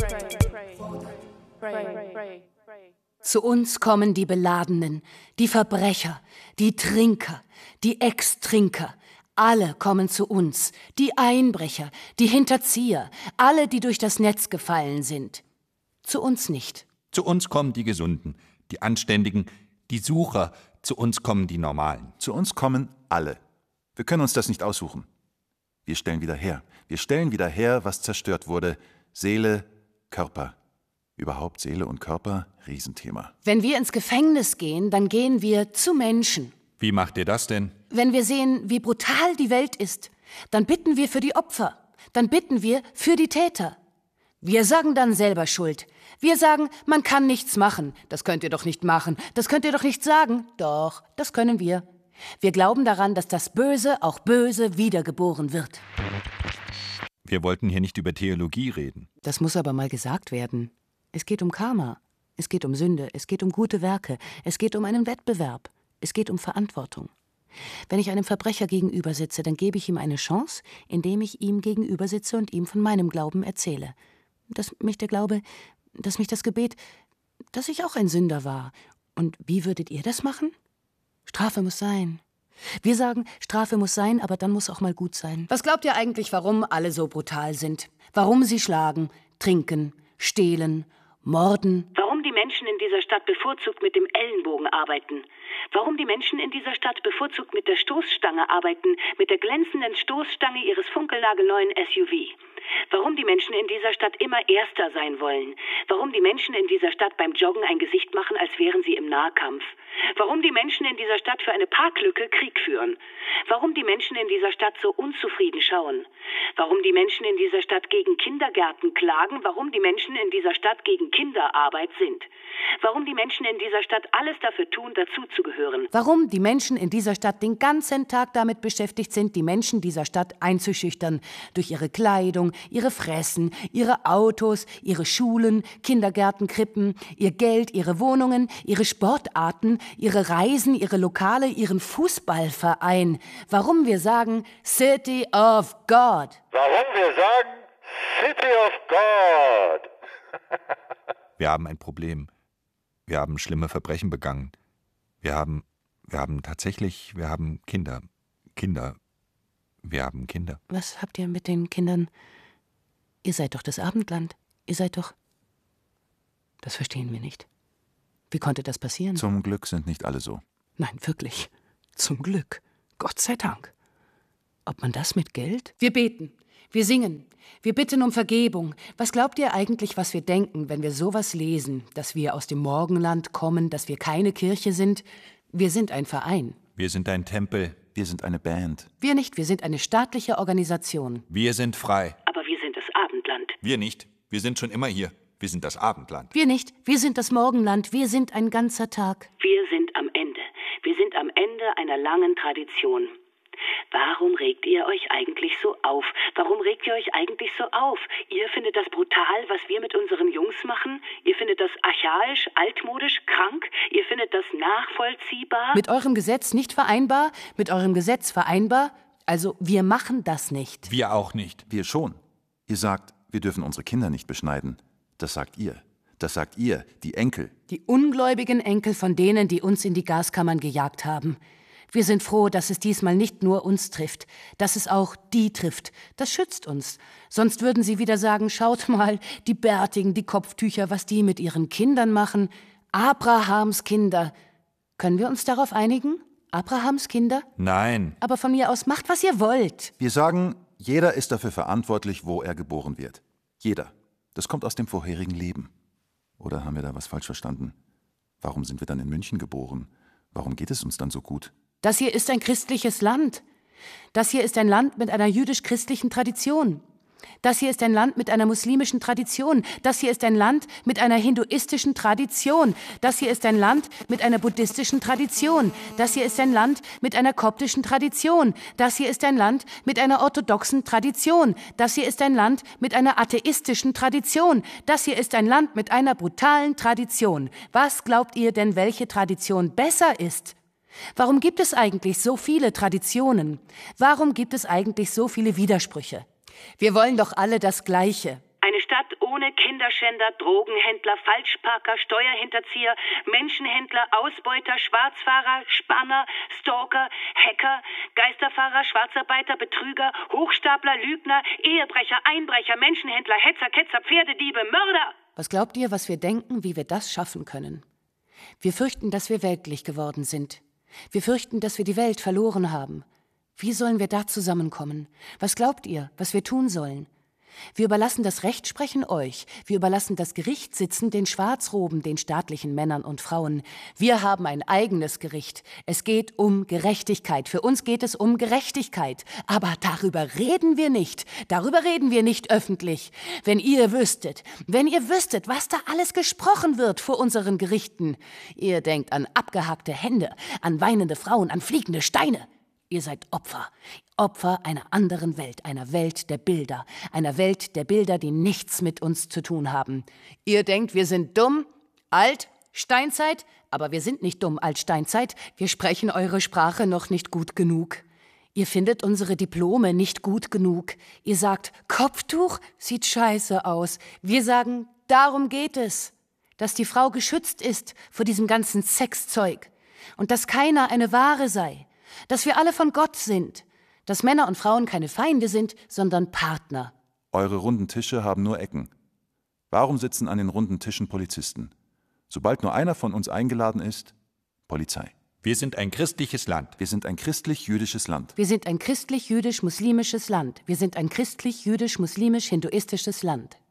Zu uns kommen die Beladenen, die Verbrecher, die Trinker, die Ex-Trinker. Alle kommen zu uns, die Einbrecher, die Hinterzieher, alle, die durch das Netz gefallen sind. Zu uns nicht. Zu uns kommen die Gesunden, die Anständigen, die Sucher. Zu uns kommen die Normalen. Zu uns kommen alle. Wir können uns das nicht aussuchen. Wir stellen wieder her. Wir stellen wieder her, was zerstört wurde. Seele, Körper. Überhaupt Seele und Körper, Riesenthema. Wenn wir ins Gefängnis gehen, dann gehen wir zu Menschen. Wie macht ihr das denn? Wenn wir sehen, wie brutal die Welt ist, dann bitten wir für die Opfer. Dann bitten wir für die Täter. Wir sagen dann selber Schuld. Wir sagen, man kann nichts machen. Das könnt ihr doch nicht machen. Das könnt ihr doch nicht sagen. Doch, das können wir. Wir glauben daran, dass das Böse auch böse wiedergeboren wird. Wir wollten hier nicht über Theologie reden. Das muss aber mal gesagt werden. Es geht um Karma. Es geht um Sünde. Es geht um gute Werke. Es geht um einen Wettbewerb. Es geht um Verantwortung. Wenn ich einem Verbrecher gegenüber sitze, dann gebe ich ihm eine Chance, indem ich ihm gegenüber sitze und ihm von meinem Glauben erzähle. Dass mich der Glaube, dass mich das Gebet, dass ich auch ein Sünder war. Und wie würdet ihr das machen? Strafe muss sein. Wir sagen, Strafe muss sein, aber dann muss auch mal gut sein. Was glaubt ihr eigentlich, warum alle so brutal sind? Warum sie schlagen, trinken, stehlen, morden? Warum die Menschen in dieser Stadt bevorzugt mit dem Ellenbogen arbeiten? Warum die Menschen in dieser Stadt bevorzugt mit der Stoßstange arbeiten, mit der glänzenden Stoßstange ihres funkelnagelneuen SUV? Warum die Menschen in dieser Stadt immer Erster sein wollen? Warum die Menschen in dieser Stadt beim Joggen ein Gesicht machen, als wären sie im Nahkampf? Warum die Menschen in dieser Stadt für eine Parklücke Krieg führen? Warum die Menschen in dieser Stadt so unzufrieden schauen? Warum die Menschen in dieser Stadt gegen Kindergärten klagen? Warum die Menschen in dieser Stadt gegen Kinderarbeit sind? Warum die Menschen in dieser Stadt alles dafür tun, dazuzugehören? Warum die Menschen in dieser Stadt den ganzen Tag damit beschäftigt sind, die Menschen dieser Stadt einzuschüchtern. Durch ihre Kleidung, ihre Fressen, ihre Autos, ihre Schulen, Kindergärten, Krippen, ihr Geld, ihre Wohnungen, ihre Sportarten, ihre Reisen, ihre Lokale, ihren Fußballverein. Warum wir sagen City of God. Warum wir sagen City of God. Wir haben ein Problem. Wir haben schlimme Verbrechen begangen. Wir haben Kinder. Wir haben Kinder. Was habt ihr mit den Kindern? Ihr seid doch das Abendland. Ihr seid doch... Das verstehen wir nicht. Wie konnte das passieren? Zum Glück sind nicht alle so. Nein, wirklich. Zum Glück. Gott sei Dank. Ob man das mit Geld? Wir beten. Wir singen. Wir bitten um Vergebung. Was glaubt ihr eigentlich, was wir denken, wenn wir sowas lesen? Dass wir aus dem Morgenland kommen, dass wir keine Kirche sind? Wir sind ein Verein. Wir sind ein Tempel. Wir sind eine Band. Wir nicht. Wir sind eine staatliche Organisation. Wir sind frei. Aber wir sind das Abendland. Wir nicht. Wir sind schon immer hier. Wir sind das Abendland. Wir nicht. Wir sind das Morgenland. Wir sind ein ganzer Tag. Wir sind am Ende. Wir sind am Ende einer langen Tradition. Warum regt ihr euch eigentlich so auf? Warum regt ihr euch eigentlich so auf? Ihr findet das brutal, was wir mit unseren Jungs machen? Ihr findet das archaisch, altmodisch, krank? Ihr findet das nachvollziehbar? Mit eurem Gesetz nicht vereinbar? Mit eurem Gesetz vereinbar? Also, wir machen das nicht. Wir auch nicht. Wir schon. Ihr sagt, wir dürfen unsere Kinder nicht beschneiden. Das sagt ihr. Das sagt ihr, die Enkel. Die ungläubigen Enkel von denen, die uns in die Gaskammern gejagt haben. Wir sind froh, dass es diesmal nicht nur uns trifft, dass es auch die trifft. Das schützt uns. Sonst würden sie wieder sagen, schaut mal, die Bärtigen, die Kopftücher, was die mit ihren Kindern machen. Abrahams Kinder. Können wir uns darauf einigen? Abrahams Kinder? Nein. Aber von mir aus macht, was ihr wollt. Wir sagen, jeder ist dafür verantwortlich, wo er geboren wird. Jeder. Das kommt aus dem vorherigen Leben. Oder haben wir da was falsch verstanden? Warum sind wir dann in München geboren? Warum geht es uns dann so gut? Das hier ist ein christliches Land. Das hier ist ein Land mit einer jüdisch-christlichen Tradition. Das hier ist ein Land mit einer muslimischen Tradition. Das hier ist ein Land mit einer hinduistischen Tradition. Das hier ist ein Land mit einer buddhistischen Tradition. Das hier ist ein Land mit einer koptischen Tradition. Das hier ist ein Land mit einer orthodoxen Tradition. Das hier ist ein Land mit einer atheistischen Tradition. Das hier ist ein Land mit einer brutalen Tradition. Was glaubt ihr denn, welche Tradition besser ist? Warum gibt es eigentlich so viele Traditionen? Warum gibt es eigentlich so viele Widersprüche? Wir wollen doch alle das Gleiche. Eine Stadt ohne Spione, Kinderschänder, Drogenhändler, Falschparker, Steuerhinterzieher, Menschenhändler, Ausbeuter, Schwarzfahrer, Spanner, Stalker, Hacker, Geisterfahrer, Schwarzarbeiter, Betrüger, Hochstapler, Lügner, Ehebrecher, Einbrecher, Menschenhändler, Hetzer, Ketzer, Pferdediebe, Mörder. Was glaubt ihr, was wir denken, wie wir das schaffen können? Wir fürchten, dass wir weltlich geworden sind. Wir fürchten, dass wir die Welt verloren haben. Wie sollen wir da zusammenkommen? Was glaubt ihr, was wir tun sollen? Wir überlassen das Rechtsprechen euch. Wir überlassen das Gerichtssitzen den Schwarzroben, den staatlichen Männern und Frauen. Wir haben ein eigenes Gericht. Es geht um Gerechtigkeit. Für uns geht es um Gerechtigkeit. Aber darüber reden wir nicht. Darüber reden wir nicht öffentlich. Wenn ihr wüsstet, was da alles gesprochen wird vor unseren Gerichten. Ihr denkt an abgehackte Hände, an weinende Frauen, an fliegende Steine. Ihr seid Opfer. Opfer einer anderen Welt, einer Welt der Bilder, die nichts mit uns zu tun haben. Ihr denkt, wir sind dumm, alt, Steinzeit, aber wir sind nicht dumm, alt, Steinzeit. Wir sprechen eure Sprache noch nicht gut genug. Ihr findet unsere Diplome nicht gut genug. Ihr sagt, Kopftuch sieht scheiße aus. Wir sagen, darum geht es, dass die Frau geschützt ist vor diesem ganzen Sexzeug und dass keiner eine Ware sei. Dass wir alle von Gott sind, dass Männer und Frauen keine Feinde sind, sondern Partner. Eure runden Tische haben nur Ecken. Warum sitzen an den runden Tischen Polizisten? Sobald nur einer von uns eingeladen ist, Polizei. Wir sind ein christliches Land. Wir sind ein christlich-jüdisches Land. Wir sind ein christlich-jüdisch-muslimisches Land. Wir sind ein christlich-jüdisch-muslimisch-hinduistisches Land.